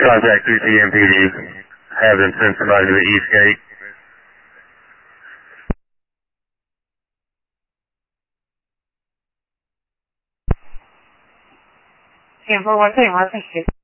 Contact 3 MPD. Have them send somebody to the east gate. 10-4, 1 3, 1 6.